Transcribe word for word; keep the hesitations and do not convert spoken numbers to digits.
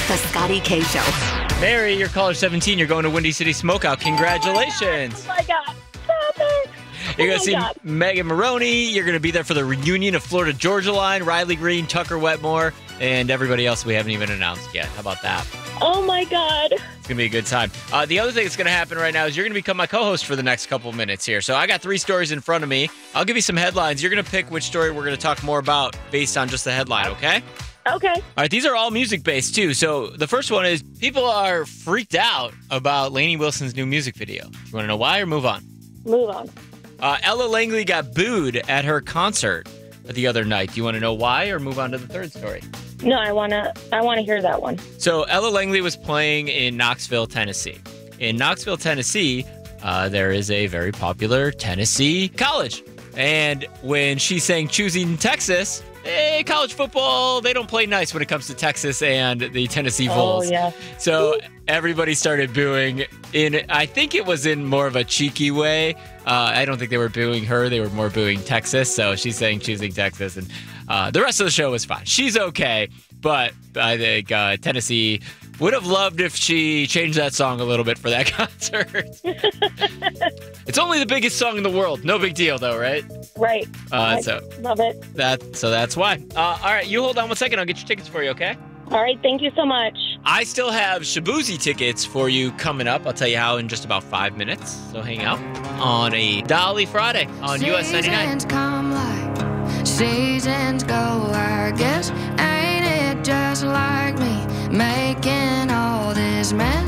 The Scotty K Show. Mary, you're caller seventeen. You're going to Windy City Smokeout. Congratulations. Oh, my God. Stop it. You're Oh, going my to see God. Megan Maroney. You're going to be there for the reunion of Florida Georgia Line, Riley Green, Tucker Wetmore, and everybody else we haven't even announced yet. How about that? Oh, my God. It's going to be a good time. Uh, the other thing that's going to happen right now is you're going to become my co-host for the next couple of minutes here. So I got three stories in front of me. I'll give you some headlines. You're going to pick which story we're going to talk more about based on just the headline, okay? Okay. All right, these are all music-based, too. So the first one is people are freaked out about Lainey Wilson's new music video. You want to know why or move on? Move on. Uh, Ella Langley got booed at her concert the other night. Do you want to know why or move on to the third story? No, I want to I want to hear that one. So Ella Langley was playing in Knoxville, Tennessee. In Knoxville, Tennessee, uh, there is a very popular Tennessee college. And when she sang Choosing Texas, eh, college football, they don't play nice when it comes to Texas and the Tennessee Vols. Oh, yeah. So everybody started booing in, I think it was in more of a cheeky way. Uh, I don't think they were booing her. They were more booing Texas. So she's saying Choosing Texas. And uh, the rest of the show was fine. She's okay. But I think uh, Tennessee would have loved if she changed that song a little bit for that concert. It's only the biggest song in the world. No big deal, though, right? Right. Uh, I so love it. that so that's why. Uh, all right, you hold on one second. I'll get your tickets for you, okay? All right. Thank you so much. I still have Shabuzi tickets for you coming up. I'll tell you how in just about five minutes. So hang out on a Dolly Friday on U S ninety-nine. Seasons come like seasons go, I guess. Ain't it just like me making all this mess?